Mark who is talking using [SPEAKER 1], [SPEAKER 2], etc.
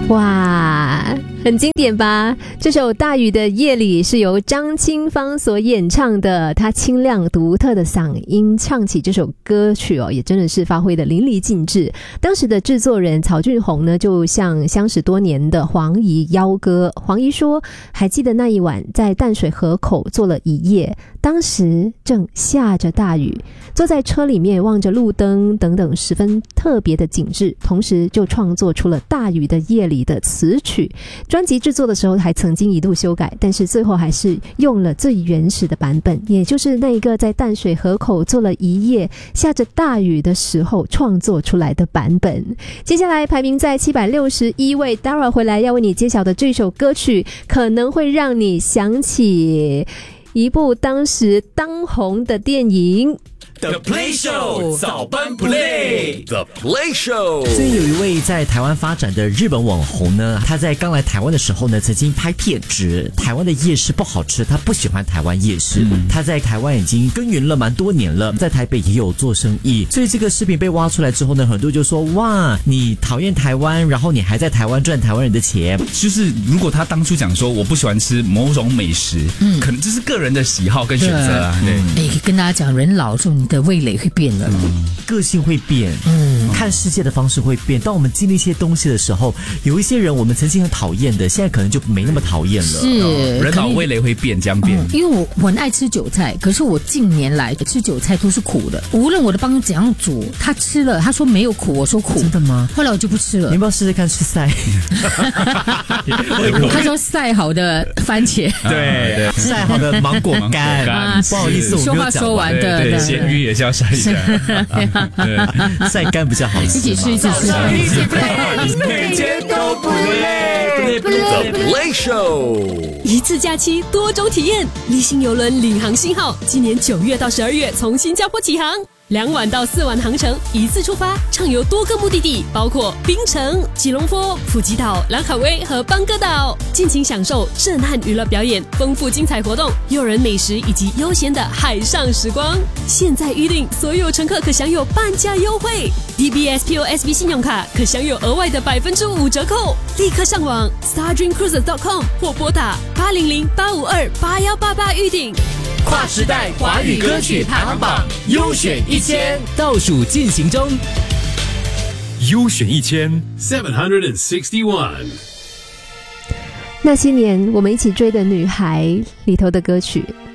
[SPEAKER 1] 哇，很经典吧？这首《大雨的夜里》是由张清芳所演唱的，她清亮独特的嗓音唱起这首歌曲也真的是发挥的淋漓尽致。当时的制作人曹俊宏呢，就向相识多年的黄怡邀歌。黄怡说，还记得那一晚在淡水河口坐了一夜，当时正下着大雨，坐在车里面望着路灯等等十分特别的景致，同时就创作出了《大雨的夜里》的词曲。专辑制作的时候还曾经一度修改，但是最后还是用了最原始的版本，也就是那一个在淡水河口坐了一夜下着大雨的时候创作出来的版本。接下来排名在761位，待会儿回来要为你揭晓的这首歌曲可能会让你想起一部当时当红的电影
[SPEAKER 2] The Play Show 早班 Play The Play Show。
[SPEAKER 3] 所以有一位在台湾发展的日本网红呢，他在刚来台湾的时候呢，曾经拍片指台湾的夜市不好吃，他不喜欢台湾夜市。他在台湾已经耕耘了蛮多年了，在台北也有做生意。所以这个视频被挖出来之后呢，很多就说，哇，你讨厌台湾，然后你还在台湾赚台湾人的钱。
[SPEAKER 4] 就是如果他当初讲说我不喜欢吃某种美食，可能这是个人的喜好跟选择啊。
[SPEAKER 5] 对，跟大家讲，人老之后你的味蕾会变的，
[SPEAKER 3] 个性会变，看世界的方式会变。当我们经历一些东西的时候，有一些人我们曾经很讨厌的，现在可能就没那么讨厌了。
[SPEAKER 5] 是，
[SPEAKER 4] 人老味蕾会变，这样变。
[SPEAKER 5] 因为我很爱吃韭菜，可是我近年来吃韭菜都是苦的，无论我的帮怎样煮，他吃了，他说没有苦，我说苦。
[SPEAKER 3] 真的吗？
[SPEAKER 5] 后来我就不吃了。
[SPEAKER 3] 你要不要试试看吃菜？
[SPEAKER 5] 他说晒好的番茄，
[SPEAKER 3] 对，晒好的芒果干。不好意思，我没有讲完。
[SPEAKER 5] 说话说完的，
[SPEAKER 4] 对，咸鱼也是要晒一下，
[SPEAKER 3] 对，晒干比较好吃。
[SPEAKER 5] 一起吃，一起吃。
[SPEAKER 2] 每天都不累 The Play Show。
[SPEAKER 6] 一次假期多种体验，立新邮轮领航信号今年9月到12月从新加坡起航，2晚到4晚航程，一次出发，畅游多个目的地，包括槟城、吉隆坡、普吉岛、兰卡威和邦哥岛，尽情享受震撼娱乐表演、丰富精彩活动、诱人美食以及悠闲的海上时光。现在预定，所有乘客可享有半价优惠 ，DBS POSB 信用卡可享有额外的5%折扣。立刻上网 stardreamcruises.com 或拨打800-852-8188预订。
[SPEAKER 2] 跨时代华语歌曲排行榜优选1000
[SPEAKER 3] 倒数进行中，
[SPEAKER 2] 优选761。
[SPEAKER 1] 那些年我们一起追的女孩里头的歌曲。